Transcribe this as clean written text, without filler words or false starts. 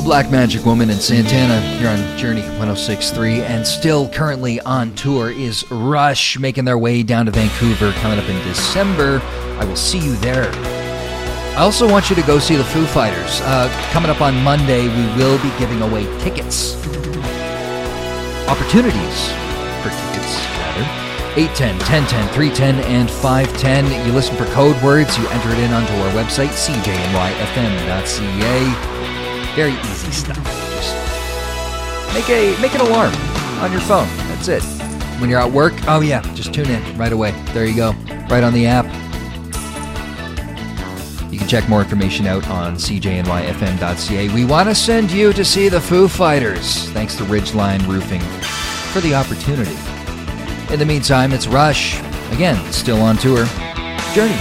Black Magic Woman and Santana here on Journey 106.3, and still currently on tour is Rush, making their way down to Vancouver coming up in December. I will see you there. I also want you to go see the Foo Fighters. Coming up on Monday, we will be giving away tickets. Opportunities for tickets, rather. 810, 1010, 310, and 510. You listen for code words, you enter it in onto our website, cjnyfm.ca. Very easy stuff. Just make an alarm on your phone. That's it. When you're at work, oh yeah, just tune in right away. There you go. Right on the app. You can check more information out on cjnyfm.ca. We want to send you to see the Foo Fighters. Thanks to Ridgeline Roofing for the opportunity. In the meantime, it's Rush. Again, still on tour. Journey